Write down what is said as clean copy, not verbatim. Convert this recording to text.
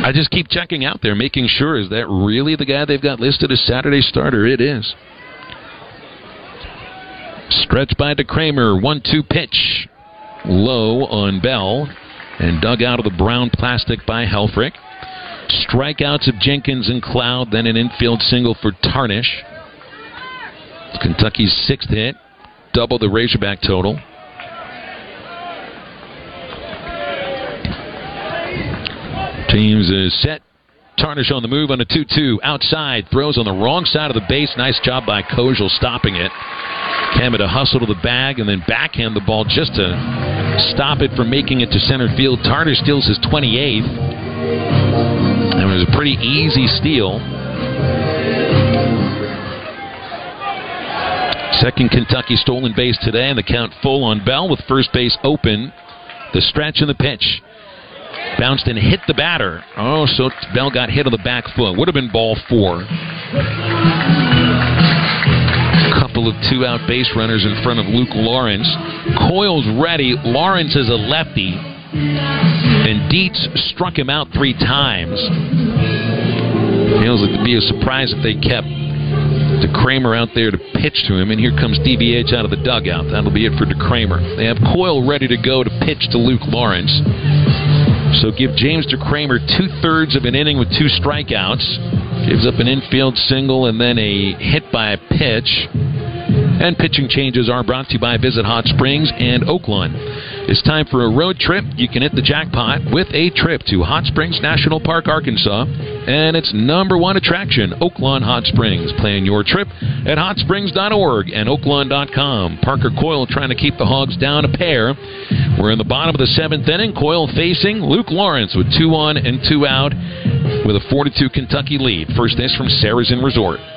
I just keep checking out there, making sure, is that really the guy they've got listed as Saturday starter? It is. Stretch by DeKramer, 1-2 pitch. Low on Bell and dug out of the brown plastic by Helfrich. Strikeouts of Jenkins and Cloud, then an infield single for Tarnish. Kentucky's 6th hit, double the Razorback total. Teams is set. Tarnish on the move on a 2-2. Outside, throws on the wrong side of the base. Nice job by Kojal stopping it. Hammett to hustle to the bag and then backhand the ball just to stop it from making it to center field. Tarnish steals his 28th. And it was a pretty easy steal. Second Kentucky stolen base today, and the count full on Bell with first base open. The stretch and the pitch. Bounced and hit the batter. Oh, so Bell got hit on the back foot. Would have been ball 4. Couple of 2-out base runners in front of Luke Lawrence. Coyle's ready. Lawrence is a lefty. And Dietz struck him out 3 times. Feels like it'd be a surprise if they kept DeKramer out there to pitch to him. And here comes DVH out of the dugout. That'll be it for DeKramer. They have Coyle ready to go to pitch to Luke Lawrence. So give James DeKramer 2/3 of an inning with 2 strikeouts. Gives up an infield single and then a hit by a pitch. And pitching changes are brought to you by Visit Hot Springs and Oaklawn. It's time for a road trip. You can hit the jackpot with a trip to Hot Springs National Park, Arkansas. And its #1 attraction, Oaklawn Hot Springs. Plan your trip at hotsprings.org and oaklawn.com. Parker Coyle trying to keep the Hogs down a pair. We're in the bottom of the 7th inning. Coyle facing Luke Lawrence with 2 on and 2 out with a 4-2 Kentucky lead. First this from Saracen Resort.